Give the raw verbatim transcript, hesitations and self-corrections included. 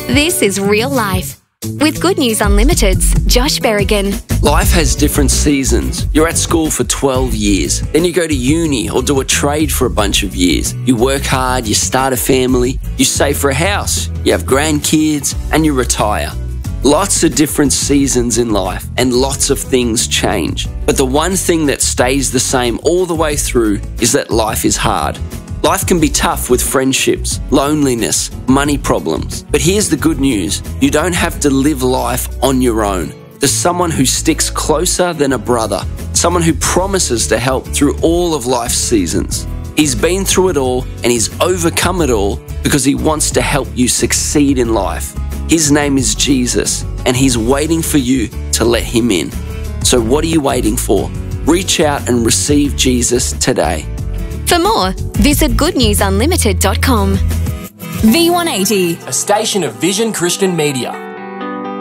This is Real Life with Good News Unlimited's Josh Berrigan. Life has different seasons. You're at school for twelve years. Then you go to uni or do a trade for a bunch of years. You work hard, you start a family, you save for a house, you have grandkids, and you retire. Lots of different seasons in life and lots of things change. But the one thing that stays the same all the way through is that life is hard. Life can be tough with friendships, loneliness, money problems. But here's the good news. You don't have to live life on your own. There's someone who sticks closer than a brother, someone who promises to help through all of life's seasons. He's been through it all and he's overcome it all because he wants to help you succeed in life. His name is Jesus and he's waiting for you to let him in. So what are you waiting for? Reach out and receive Jesus today. For more, visit good news unlimited dot com. V one eighty, a station of Vision Christian Media.